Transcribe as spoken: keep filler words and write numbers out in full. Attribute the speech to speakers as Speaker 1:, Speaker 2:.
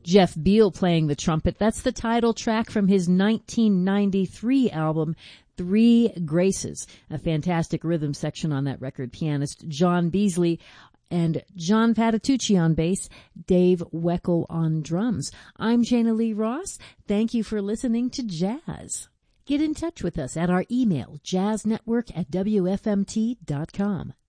Speaker 1: Jeff Beal playing the trumpet. That's the title track from his nineteen ninety-three album, Three Graces. A fantastic rhythm section on that record. Pianist John Beasley and John Patitucci on bass, Dave Weckl on drums. I'm Shana Lee Ross. Thank you for listening to Jazz. Get in touch with us at our email, jazznetwork at W F M T dot com.